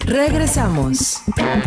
Regresamos.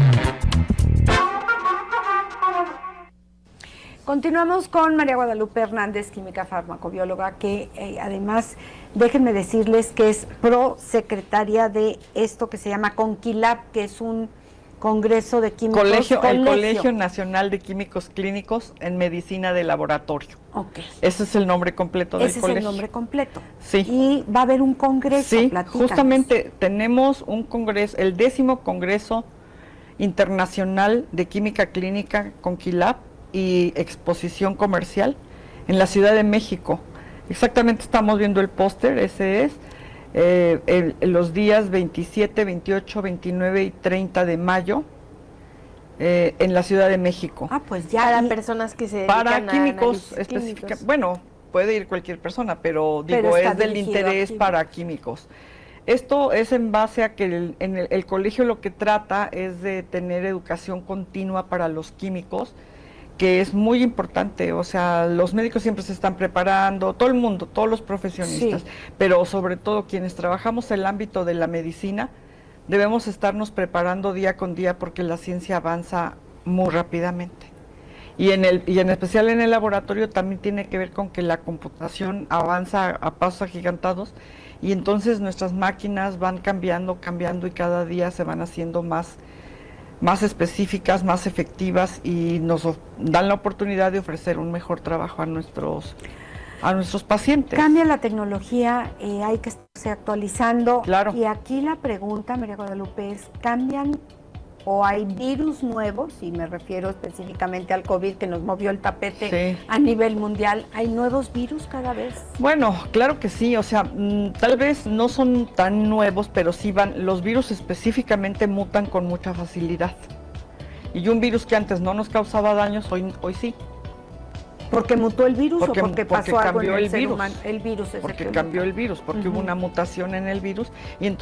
Continuamos con María Guadalupe Hernández, química farmacobióloga, que además, déjenme decirles que es prosecretaria de esto que se llama CONQUILAB, que es un congreso de químicos. El Colegio Nacional de Químicos Clínicos en Medicina de Laboratorio. Okay. Ese es el nombre completo del colegio. Ese es el nombre completo. Sí. Y va a haber un congreso. Sí, platícanos. justamente tenemos un congreso, el 10º Congreso Internacional de Química Clínica CONQUILAB y exposición comercial en la Ciudad de México. Exactamente estamos viendo el póster, ese es los días 27, 28, 29 y 30 de mayo en la Ciudad de México. Pues ya para personas que se dedican para químicos a específicamente. Bueno, puede ir cualquier persona, pero digo, es del interés para químicos. Esto es en base a que el colegio lo que trata es de tener educación continua para los químicos, que es muy importante. O sea, los médicos siempre se están preparando, todo el mundo, todos los profesionistas, sí, pero sobre todo quienes trabajamos en el ámbito de la medicina, debemos estarnos preparando día con día porque la ciencia avanza muy rápidamente. Y en especial en el laboratorio también tiene que ver con que la computación avanza a pasos agigantados y entonces nuestras máquinas van cambiando y cada día se van haciendo más específicas, más efectivas y nos dan la oportunidad de ofrecer un mejor trabajo a nuestros pacientes. Cambia la tecnología, hay que estarse actualizando. Claro. Y aquí la pregunta, María Guadalupe, es, ¿cambian o hay virus nuevos? Y me refiero específicamente al COVID que nos movió el tapete, sí, a nivel mundial. ¿Hay nuevos virus cada vez? Bueno, claro que sí, o sea, tal vez no son tan nuevos, pero sí los virus específicamente mutan con mucha facilidad. Y un virus que antes no nos causaba daños, hoy sí. ¿Porque mutó el virus o porque pasó algo en el el ser virus? humano? El virus es porque cambió el virus, porque hubo una mutación en el virus y entonces